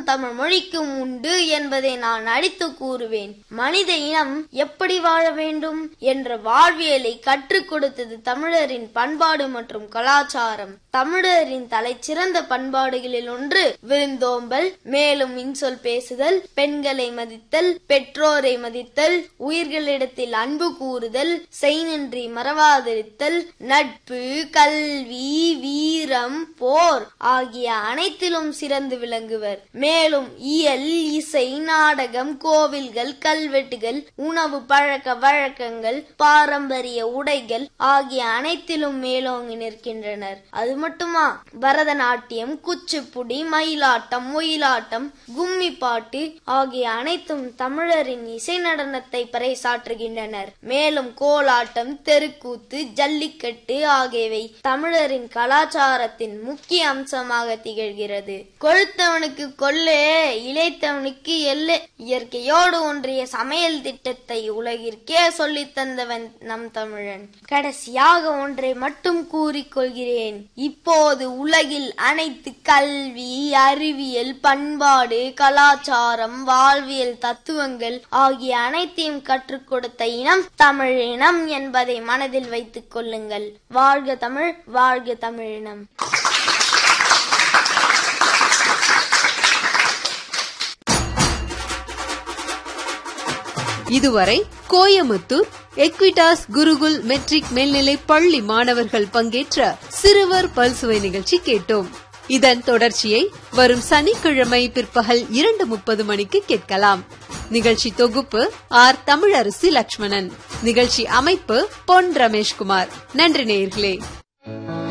தமிழ் மொழிக்கும் உண்டு என்பதை நான் அடித்து கூறுவேன். மனித இனம் எப்படி வாழ வேண்டும் என்ற வாழ்வியலை கற்றுக் கொடுத்தது தமிழரின் பண்பாடு மற்றும் கலாச்சாரம். தமிழரின் தலை சிறந்த பண்பாடுகளில் ஒன்று விருந்தோம்பல், மேலும் இன்சொல் பேசுதல், பெண்களை மதித்தல், பெற்றோரை மதித்தல், உயிர்களிடத்தில் அன்பு கூறுதல், செய்நின்றி மறவாதிருத்தல், நட்பு, கல்வி, வீரம், போர் ஆகிய அனைத்திலும் சிறந்து விளங்குவர். மேலும் இயல், இசை, நாடகம், கோவில்கள், கல்வெட்டுகள், உணவு பழக்க வழக்கங்கள், பாரம்பரிய உடைகள் ஆகிய அனைத்திலும் மேலோங்கி நிற்கின்றனர். அது மட்டுமா, பரதநாட்டியம், குச்சிப்புடி, மயிலாட்டம், ஒயிலாட்டம், கும்மி பாட்டு ஆகிய அனைத்தும் தமிழரின் இசை நடனத்தை பறைசாற்றுகின்றனர். மேலும் கோலாட்டம், தெருக்கூத்து, ஜல்லிக்கட்டு ஆகியவை தமிழரின் கலாச்சாரத்தின் முக்கிய அம்சமாக திகழ்கிறது. கொழுத்தவனுக்கு கொள்ளே, இளைத்தவனுக்கு எல்லை. இயற்கையோடு ஒன்றிய சமையல் திட்டத்தை உலகிற்கே சொல்லித் தந்தவன் நம் தமிழன். கடைசியாக ஒன்றை மட்டும் கூறிக்கொள்கிறேன். இப்போது உலகில் அனைத்து கல்வி, அறிவியல், பண்பாடு, கலாச்சாரம், வாழ்வியல் தத்துவங்கள் ஆகிய அனைத்தையும் கற்றுக் கொடுத்த இனம் தமிழ் இனம் என்பதை மனதில் வைத்துக் கொள்ளுங்கள். வாழ்க தமிழ், வாழ்க தமிழினம். இதுவரை கோயமுத்தூர் எக்விடாஸ் குருகுல் மெட்ரிக் மேல்நிலை பள்ளி மாணவர்கள் பங்கேற்ற சிறுவர் பல்சுவை நிகழ்ச்சி கேட்டோம். இதன் தொடர்ச்சியை வரும் சனிக்கிழமை பிற்பகல் 2:30 மணிக்கு கேட்கலாம். நிகழ்ச்சி தொகுப்பு ஆர். தமிழரசி லட்சுமணன். நிகழ்ச்சி அமைப்பு பொன் ரமேஷ்குமார். நன்றி நேயர்களே.